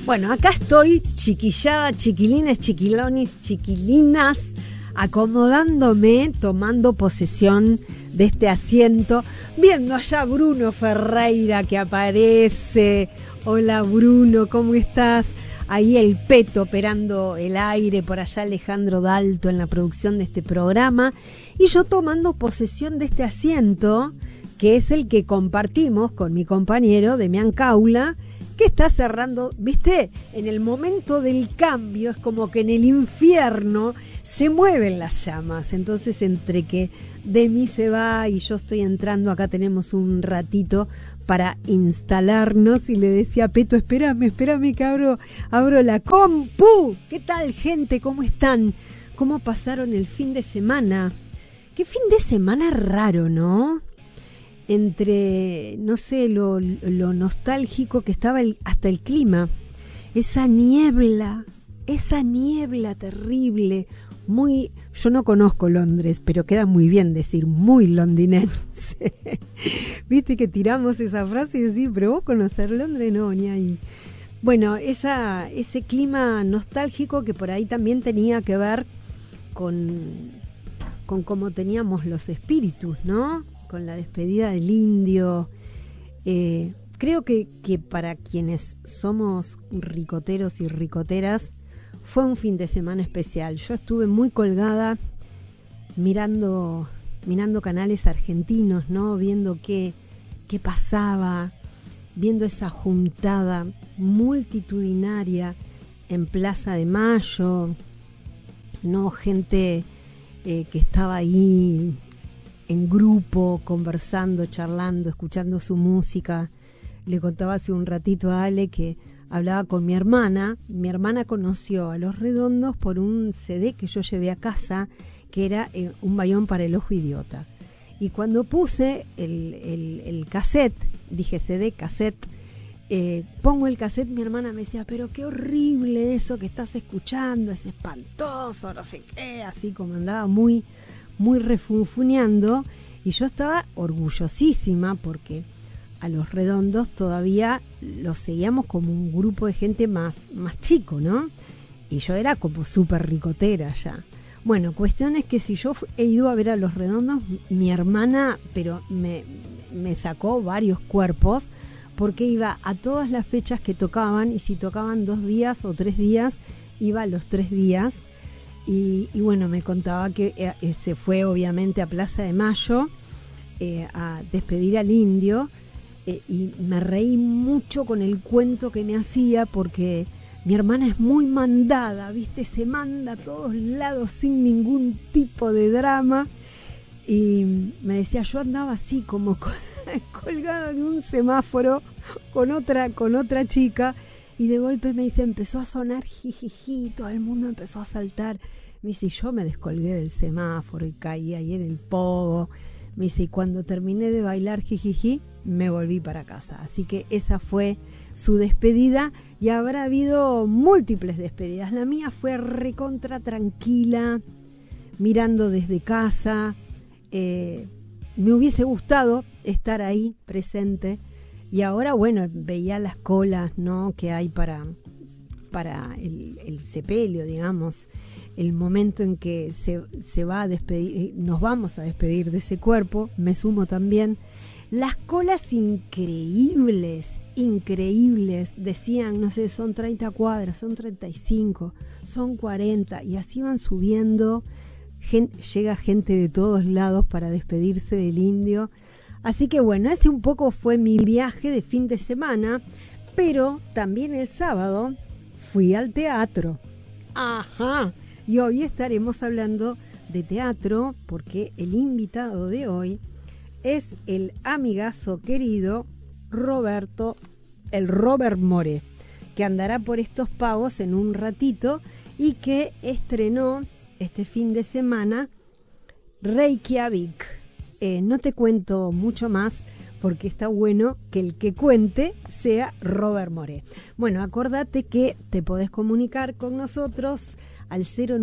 Bueno, acá estoy, chiquillada, chiquilines, chiquilonis, chiquilinas, acomodándome, tomando posesión de este asiento, viendo allá a Bruno Ferreira que aparece. Hola Bruno, ¿cómo estás? Ahí el Peto operando el aire, por allá Alejandro Dalto en la producción de este programa, y yo tomando posesión de este asiento, que es el que compartimos con mi compañero Demián Caula, que está cerrando, ¿viste? En el momento del cambio es como que en el infierno se mueven las llamas. Entonces, entre que Demi se va y yo estoy entrando, acá tenemos un ratito para instalarnos, y le decía a Peto, espérame que abro la compu. ¿Qué tal, gente? ¿Cómo están? ¿Cómo pasaron el fin de semana? Qué fin de semana raro, ¿no? Entre, no sé, lo nostálgico que estaba hasta el clima, esa niebla terrible, muy, yo no conozco Londres, pero queda muy bien decir muy londinense. Viste que tiramos esa frase y decís, pero vos conocer Londres, no, ni ahí. Bueno, ese clima nostálgico que por ahí también tenía que ver con cómo teníamos los espíritus, ¿no? Con la despedida del indio. Creo que para quienes somos ricoteros y ricoteras fue un fin de semana especial. Yo estuve muy colgada mirando canales argentinos, ¿no? Viendo qué pasaba, viendo esa juntada multitudinaria en Plaza de Mayo, ¿no? Gente que estaba ahí en grupo, conversando, charlando, escuchando su música. Le contaba hace un ratito a Ale que hablaba con mi hermana. Mi hermana conoció a Los Redondos por un CD que yo llevé a casa, que era Un Bayón para el Ojo Idiota. Y cuando puse el cassette, dije CD, cassette, pongo el cassette, mi hermana me decía, pero qué horrible eso que estás escuchando, es espantoso, no sé qué, así como andaba muy refunfuneando, y yo estaba orgullosísima porque a Los Redondos todavía los seguíamos como un grupo de gente más chico, ¿no? Y yo era como súper ricotera ya. Bueno, cuestión es que si yo he ido a ver a Los Redondos, mi hermana, pero me sacó varios cuerpos, porque iba a todas las fechas que tocaban, y si tocaban 2 días o 3 días, iba a los 3 días. Y bueno, me contaba que se fue obviamente a Plaza de Mayo a despedir al indio, y me reí mucho con el cuento que me hacía, porque mi hermana es muy mandada, ¿viste? Se manda a todos lados sin ningún tipo de drama, y me decía, yo andaba así como colgada de un semáforo con otra chica, y de golpe me dice, empezó a sonar jijiji, todo el mundo empezó a saltar. Me dice, yo me descolgué del semáforo y caí ahí en el pogo. Me dice, y cuando terminé de bailar jijiji, me volví para casa. Así que esa fue su despedida, y habrá habido múltiples despedidas. La mía fue recontra tranquila, mirando desde casa. Me hubiese gustado estar ahí presente, y ahora, bueno, veía las colas, ¿no?, que hay para el sepelio, digamos, el momento en que se va a despedir, nos vamos a despedir de ese cuerpo. Me sumo también. Las colas increíbles, decían, no sé, son 30 cuadras, son 35, son 40, y así van subiendo. Llega gente de todos lados para despedirse del indio. Así que bueno, ese un poco fue mi viaje de fin de semana, pero también el sábado fui al teatro. Ajá. Y hoy estaremos hablando de teatro, porque el invitado de hoy es el amigazo querido Robert More, que andará por estos pagos en un ratito, y que estrenó este fin de semana Reykjavik. No te cuento mucho más, porque está bueno que el que cuente sea Robert More. Bueno, acordate que te podés comunicar con nosotros al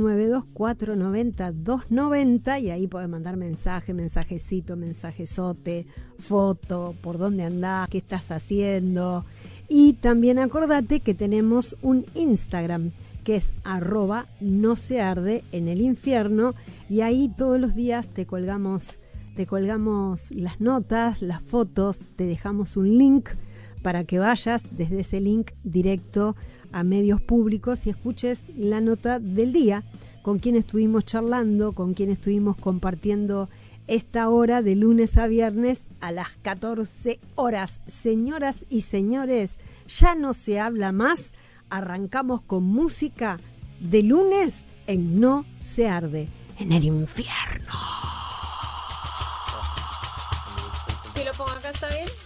092-490-290, y ahí podés mandar mensajecito, mensajezote, foto, por dónde andás, qué estás haciendo, Y también acordate que tenemos un Instagram, que es @nosearde en el infierno, y ahí todos los días te colgamos las notas, las fotos, te dejamos un link para que vayas desde ese link directo a medios públicos y escuches la nota del día, con quién estuvimos charlando, con quién estuvimos compartiendo esta hora de lunes a viernes a las 14 horas. Señoras y señores, ya no se habla más, arrancamos con música de lunes en No se arde, en el infierno. Si lo pongo acá, ¿está bien?